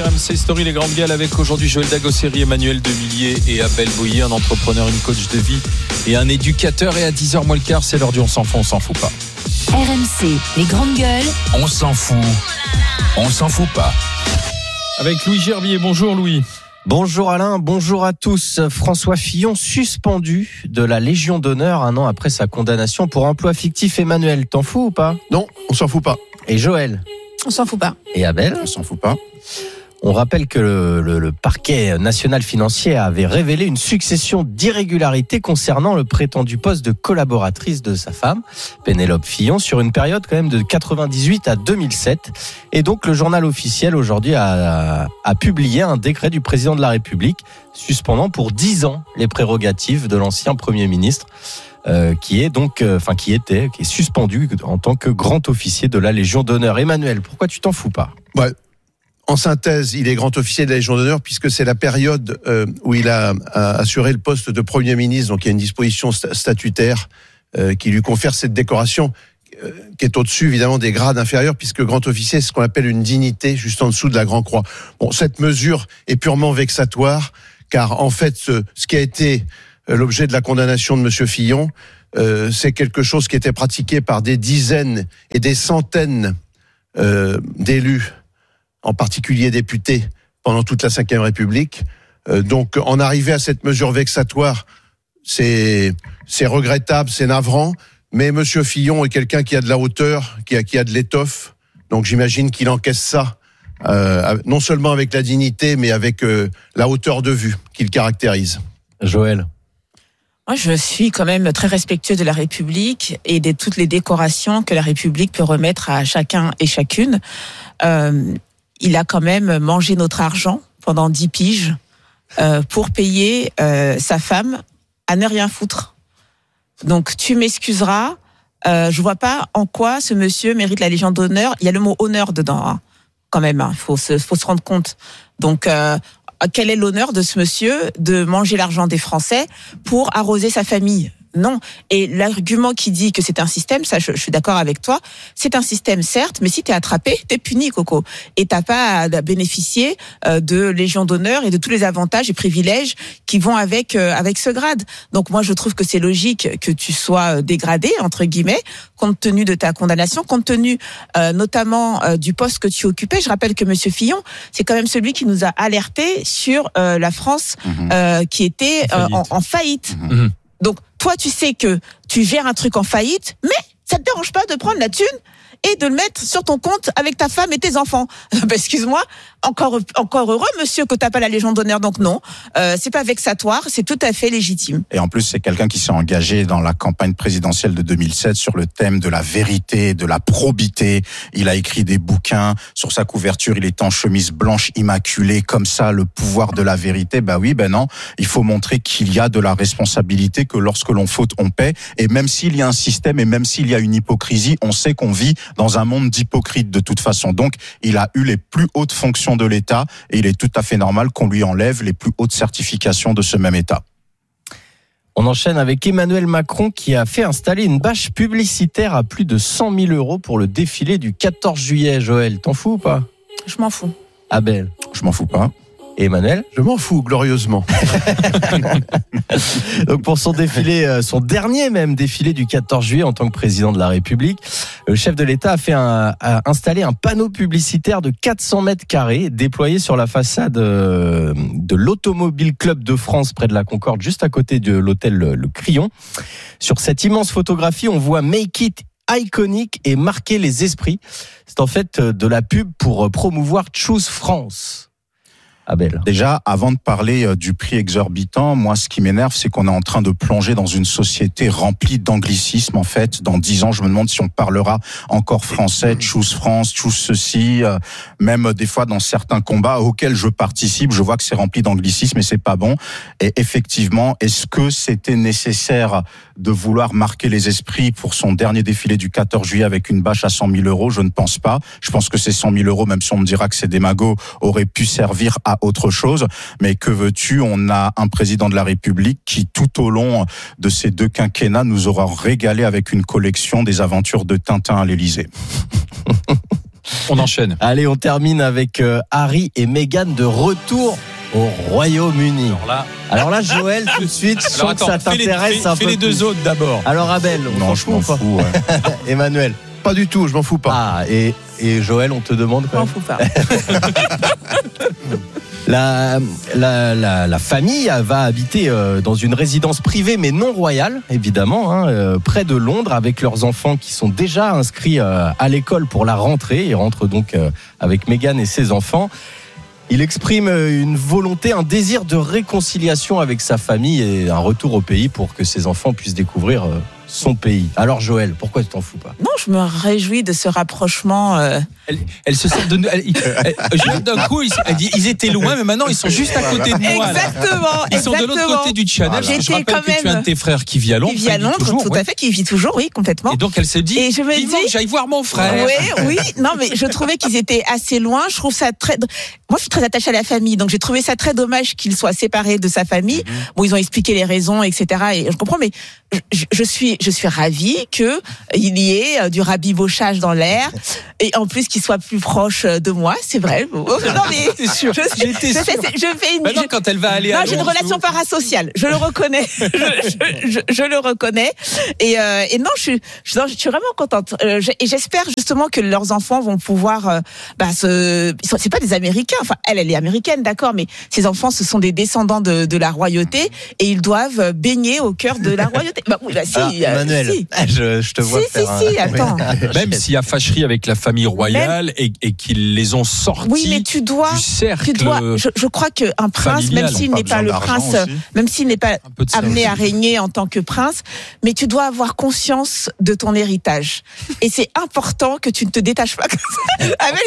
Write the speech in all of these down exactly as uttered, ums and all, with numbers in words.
R M C Story, les grandes gueules avec aujourd'hui Joël Dagosseri, Emmanuel Demillier et Abel Boyer, un entrepreneur, une coach de vie et un éducateur. Et à dix heures moins le quart, c'est l'heure du on s'en fout, on s'en fout pas. R M C, les grandes gueules. On s'en fout, on s'en fout pas. Avec Louis Gerbier. Bonjour Louis. Bonjour Alain, bonjour à tous. François Fillon suspendu de la Légion d'honneur un an après sa condamnation pour emploi fictif. Emmanuel, t'en fous ou pas ? Non, on s'en fout pas. Et Joël ? On s'en fout pas. Et Abel ? On s'en fout pas. On rappelle que le, le, le parquet national financier avait révélé une succession d'irrégularités concernant le prétendu poste de collaboratrice de sa femme, Pénélope Fillon, sur une période quand même de quatre-vingt-dix-huit à deux mille sept. Et donc le journal officiel aujourd'hui a, a publié un décret du président de la République suspendant pour dix ans les prérogatives de l'ancien Premier ministre. Euh, qui est donc, enfin euh, qui était, qui est suspendu en tant que grand officier de la Légion d'honneur. Emmanuel, pourquoi tu t'en fous pas ? Ouais. En synthèse, il est grand officier de la Légion d'honneur puisque c'est la période euh, où il a, a assuré le poste de Premier ministre. Donc il y a une disposition statutaire euh, qui lui confère cette décoration euh, qui est au-dessus évidemment des grades inférieurs, puisque grand officier c'est ce qu'on appelle une dignité juste en dessous de la Grand Croix. Bon, cette mesure est purement vexatoire car en fait ce, ce qui a été l'objet de la condamnation de Monsieur Fillon, euh, c'est quelque chose qui était pratiqué par des dizaines et des centaines euh, d'élus, en particulier députés, pendant toute la cinquième République. Euh, donc, en arriver à cette mesure vexatoire, c'est, c'est regrettable, c'est navrant, mais Monsieur Fillon est quelqu'un qui a de la hauteur, qui a, qui a de l'étoffe, donc j'imagine qu'il encaisse ça, euh, non seulement avec la dignité, mais avec euh, la hauteur de vue qui le caractérise. Joël ? Moi, je suis quand même très respectueux de la République et de toutes les décorations que la République peut remettre à chacun et chacune. Euh, il a quand même mangé notre argent pendant dix piges euh, pour payer euh, sa femme à ne rien foutre. Donc, tu m'excuseras, euh, je vois pas en quoi ce monsieur mérite la Légion d'honneur. Il y a le mot honneur dedans, hein, quand même. Il hein, faut se, faut se rendre compte. Donc, euh, quel est l'honneur de ce monsieur de manger l'argent des Français pour arroser sa famille ? Non. Et l'argument qui dit que c'est un système, ça, je, je suis d'accord avec toi. C'est un système, certes, mais si t'es attrapé, t'es puni, Coco. Et t'as pas à bénéficier de Légion d'honneur et de tous les avantages et privilèges qui vont avec euh, avec ce grade. Donc moi, je trouve que c'est logique que tu sois dégradé, entre guillemets, compte tenu de ta condamnation, compte tenu euh, notamment euh, du poste que tu occupais. Je rappelle que Monsieur Fillon, c'est quand même celui qui nous a alerté sur euh, la France mmh. euh, qui était euh, en, en faillite. Mmh. Donc, toi, tu sais que tu gères un truc en faillite, mais ça te dérange pas de prendre la thune et de le mettre sur ton compte avec ta femme et tes enfants. Bah, excuse-moi, encore encore heureux, monsieur, que t'as pas la Légion d'honneur. Donc non, euh, c'est pas vexatoire, c'est tout à fait légitime. Et en plus, c'est quelqu'un qui s'est engagé dans la campagne présidentielle de deux mille sept sur le thème de la vérité, de la probité. Il a écrit des bouquins. Sur sa couverture, il est en chemise blanche immaculée, comme ça, le pouvoir de la vérité. Bah oui, ben non, il faut montrer qu'il y a de la responsabilité, que lorsque l'on faute, on paie. Et même s'il y a un système et même s'il y a une hypocrisie, on sait qu'on vit dans un monde d'hypocrites de toute façon. Donc, il a eu les plus hautes fonctions de l'État et il est tout à fait normal qu'on lui enlève les plus hautes certifications de ce même État. On enchaîne avec Emmanuel Macron qui a fait installer une bâche publicitaire à plus de cent mille euros pour le défilé du quatorze juillet. Joël, t'en fous ou pas ? Je m'en fous. Abel ? Je m'en fous pas. Et Emmanuel ? Je m'en fous glorieusement. Donc pour son défilé, son dernier même défilé du quatorze juillet en tant que président de la République, le chef de l'État a fait un, a installé un panneau publicitaire de quatre cents mètres carrés déployé sur la façade de l'Automobile Club de France près de la Concorde, juste à côté de l'hôtel Le Crillon. Sur cette immense photographie, on voit Make It iconique et marquer les esprits. C'est en fait de la pub pour promouvoir Choose France. Abel. Déjà, avant de parler du prix exorbitant, moi, ce qui m'énerve, c'est qu'on est en train de plonger dans une société remplie d'anglicisme. En fait, dans dix ans, je me demande si on parlera encore français, choose France, choose ceci. Euh, même des fois, dans certains combats auxquels je participe, je vois que c'est rempli d'anglicisme et c'est pas bon. Et effectivement, est-ce que c'était nécessaire de vouloir marquer les esprits pour son dernier défilé du quatorze juillet avec une bâche à cent mille euros? Je ne pense pas. Je pense que ces cent mille euros, même si on me dira que c'est des magots, auraient pu servir à autre chose. Mais que veux-tu? On a un président de la République qui, tout au long de ces deux quinquennats, nous aura régalé avec une collection des aventures de Tintin à l'Élysée. On enchaîne. Allez, on termine avec euh, Harry et Meghan de retour au Royaume-Uni. Alors là, Alors là, Joël, tout de suite, je alors sens que ça attends, fais les, t'intéresse fais- un fais peu les deux plus. autres d'abord. Alors Abel, on Non, s'en je fout m'en ou pas fous. ouais. Emmanuel. Pas du tout, je m'en fous pas. Ah, et, et Joël, on te demande Je quand m'en même. fous pas. La, la, la, la famille va habiter euh, dans une résidence privée mais non royale, évidemment, hein, euh, près de Londres, avec leurs enfants qui sont déjà inscrits euh, à l'école pour la rentrée. Ils rentrent donc euh, avec Meghan et ses enfants. Il exprime euh, une volonté, un désir de réconciliation avec sa famille et un retour au pays pour que ses enfants puissent découvrir euh, son pays. Alors Joël, pourquoi tu t'en fous pas? Non, je me réjouis de ce rapprochement. euh, Elle, elle se sert de nous. Elle, elle- elle- juste d'un coup, ils, elle dit, ils étaient loin, mais maintenant ils sont juste à côté de moi. là. Exactement. Ils sont de l'autre exactement. côté du channel. Voilà. Je rappelle J'étais que quand tu as un même- de tes frères qui vit à Londres. Qui vit à il Londres, toujours, tout ouais. à fait, qui vit toujours, oui, complètement. Et donc elle se dit, Et je me vivement dis- que j'aille voir mon frère. Oui, oui, non, mais je trouvais qu'ils étaient assez loin. Je trouve ça très. Moi, je suis très attachée à la famille, donc j'ai trouvé ça très dommage qu'il soit séparé de sa famille. Bon, ils ont expliqué les raisons, et cetera. Et je comprends, mais je, je suis, je suis ravie que il y ait euh, du rabibochage dans l'air, et en plus qu'il soit plus proche de moi. C'est vrai. Non, mais T'es sûr? je, J'étais je sûr. fais, je fais une. Maintenant, je- quand elle va aller non, à j'ai une Londres, relation parasociale. Je le reconnais. je, je, je, je le reconnais. Et, euh, et non, je suis, je, non, je suis vraiment contente. Euh, j'ai- et j'espère justement que leurs enfants vont pouvoir, euh, bah, se, ils sont- c'est pas des Américains. Enfin, elle, elle est américaine, d'accord, mais ces enfants, ce sont des descendants de, de la royauté et ils doivent baigner au cœur de la royauté. Bah, oui, bah, si, Ah, euh, Emmanuel, si. je, je te vois Si, faire si, si, un- attends. même s'il y a fâcherie avec la famille royale et, et qu'ils les ont sortis Oui, mais tu dois, du cercle. tu dois. Je, je crois qu'un prince, familial, même s'il pas n'est pas besoin le d'argent prince, aussi. même s'il n'est pas un peu de ça amené aussi. à régner en tant que prince, mais tu dois avoir conscience de ton héritage. Et c'est important que tu ne te détaches pas comme ça. Amélie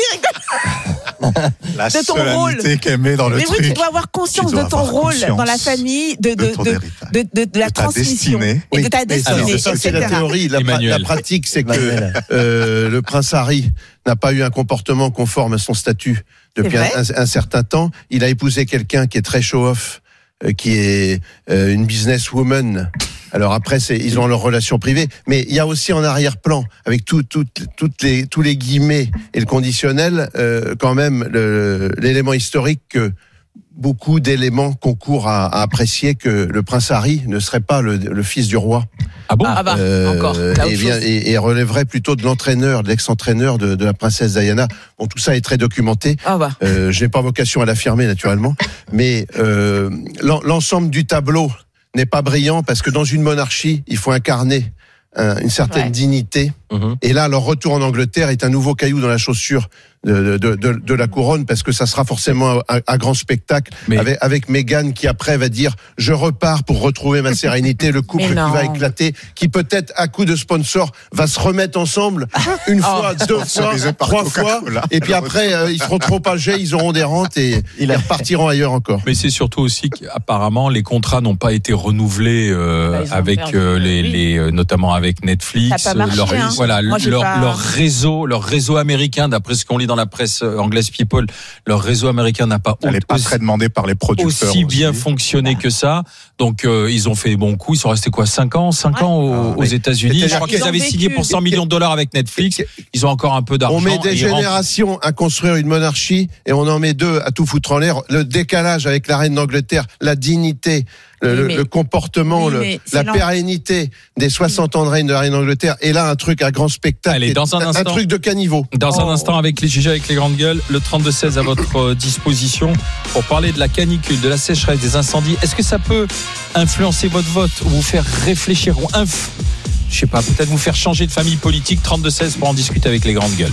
rigole. La De ton solennité qu'elle met dans le Mais truc. oui, tu dois avoir conscience Tu dois de ton avoir rôle conscience dans la famille, de, de, de ton de, héritage. de, de, de la De ta transmission destinée. et de ta mais ça, destinée, c'est ça, c'est la et cetera. théorie. La, pra- Emmanuel. la pratique, c'est que Emmanuel. euh, le prince Harry n'a pas eu un comportement conforme à son statut depuis C'est un, vrai. un- un certain temps. Il a épousé quelqu'un qui est très show-off, euh, qui est euh, une businesswoman. Alors après, c'est, ils ont leur relation privée, mais il y a aussi en arrière-plan, avec tout, tout, toutes les, tous les guillemets et le conditionnel, euh, quand même le- l'élément historique que beaucoup d'éléments concourent à, à apprécier que le prince Harry ne serait pas le, le fils du roi. Ah bon? Ah bah, Euh, encore. Là, et, autre bien- chose. et- et relèverait plutôt de l'entraîneur, de l'ex-entraîneur de, de la princesse Diana. Bon, tout ça est très documenté. Ah bah. Euh, je n'ai pas vocation à l'affirmer naturellement, mais euh, l'en- l'ensemble du tableau n'est pas brillant parce que dans une monarchie, il faut incarner un- une certaine Ouais. dignité. Mhm. Et là, leur retour en Angleterre est un nouveau caillou dans la chaussure de, de, de, de la couronne parce que ça sera forcément un, un grand spectacle Mais- avec, avec Meghan qui après va dire je repars pour retrouver ma sérénité, le couple Mais qui non. va éclater, qui peut-être à coup de sponsor va se remettre ensemble une fois, deux fois, Sponsorisé par trois fois, Coca-Cola. et puis après euh, ils seront trop âgés, ils auront des rentes et Il ils a- repartiront ailleurs encore. Mais c'est surtout aussi qu'apparemment les contrats n'ont pas été renouvelés euh, Bah, ils ont avec perdu, euh, les, oui. les euh, notamment avec Netflix, Ça a pas marché, leur, hein. voilà Moi, j'ai leur, pas- leur réseau, leur réseau américain, d'après ce qu'on lit dans la presse euh, anglaise People, leur réseau américain n'a pas Elle n'est pas aussi, très demandée par les producteurs. aussi bien aussi. fonctionné que ça. Donc euh, ils ont fait bon coup. Ils sont restés quoi, cinq ans, cinq Ouais. ans aux, Ah, aux oui. États-Unis. Je C'est-à-dire crois qu'ils qu'ils ont avaient vécu- signé pour cent millions de dollars avec Netflix. Ils ont encore un peu d'argent. On met des et ils rentrent- générations à construire une monarchie et on en met deux à tout foutre en l'air. Le décalage avec la reine d'Angleterre, la dignité, le, Oui, le- mais- le comportement, oui, le- mais c'est la lent. pérennité des soixante ans de règne de la reine d'Angleterre. Et là, un truc à grand spectacle. Allez, Et dans un instant. truc de caniveau. Dans un Oh. instant, avec les G G, avec les grandes gueules, le trente-deux seize à votre euh, disposition pour parler de la canicule, de la sécheresse, des incendies. Est-ce que ça peut influencer votre vote ou vous faire réfléchir ou inf... je sais pas, peut-être vous faire changer de famille politique? Trente-deux seize pour en discuter avec les grandes gueules.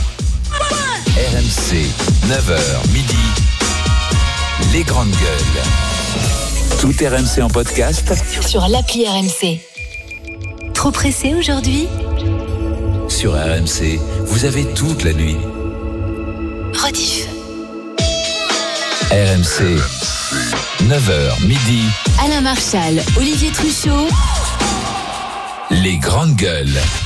R M C, neuf heures midi, les grandes gueules. Tout R M C en podcast Sur l'appli R M C. Trop pressé aujourd'hui? sur R M C. Vous avez toute la nuit. Rediff. R M C, neuf heures midi, Alain Marchal, Olivier Truchot. les grandes gueules.